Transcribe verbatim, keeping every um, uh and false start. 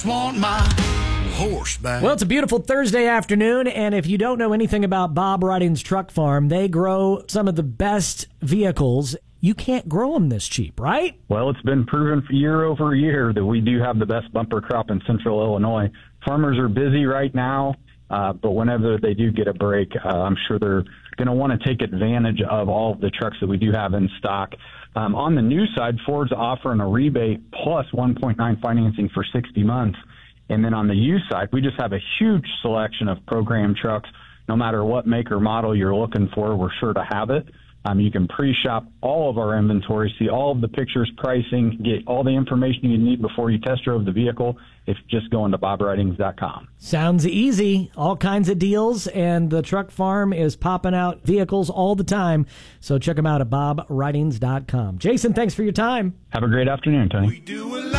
Want my horse back. Well, it's a beautiful Thursday afternoon, and if you don't know anything about Bob Riding's Truck Farm, they grow some of the best vehicles. You can't grow them this cheap, right? Well, it's been proven for year over year that we do have the best bumper crop in Central Illinois. Farmers are busy right now, uh, but whenever they do get a break, uh, I'm sure they're going to want to take advantage of all of the trucks that we do have in stock. Um, on the new side, Ford's offering a rebate plus one point nine financing for sixty months. And then on the used side, we just have a huge selection of program trucks. No matter what make or model you're looking for, we're sure to have it. Um, you can pre-shop all of our inventory, see all of the pictures, pricing, get all the information you need before you test drove the vehicle. If just going to bob ridings dot com. Sounds easy. All kinds of deals, and the Truck Farm is popping out vehicles all the time. So check them out at bob ridings dot com. Jason, thanks for your time. Have a great afternoon, Tony. We do a lot.